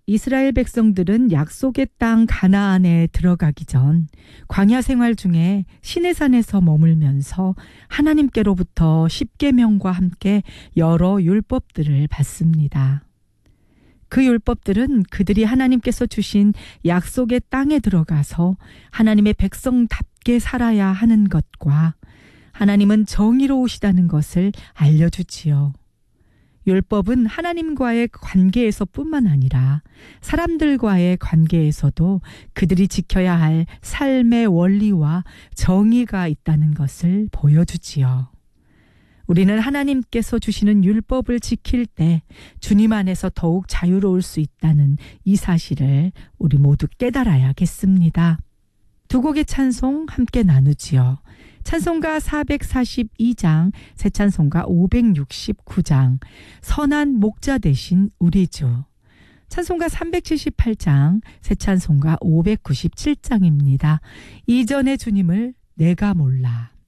이스라엘 백성들은 약속의 땅 가나안에 들어가기 전 광야 생활 중에 시내산에서 머물면서 하나님께로부터 십계명과 함께 여러 율법들을 받습니다. 그 율법들은 그들이 하나님께서 주신 약속의 땅에 들어가서 하나님의 백성답게 살아야 하는 것과 하나님은 정의로우시다는 것을 알려주지요. 율법은 하나님과의 관계에서뿐만 아니라 사람들과의 관계에서도 그들이 지켜야 할 삶의 원리와 정의가 있다는 것을 보여주지요. 우리는 하나님께서 주시는 율법을 지킬 때 주님 안에서 더욱 자유로울 수 있다는 이 사실을 우리 모두 깨달아야겠습니다. 두 곡의 찬송 함께 나누지요. 찬송가 442장, 새 찬송가 569장, 선한 목자 되신 우리 주. 찬송가 378장, 새 찬송가 597장입니다. 이전의 주님을 내가 몰라.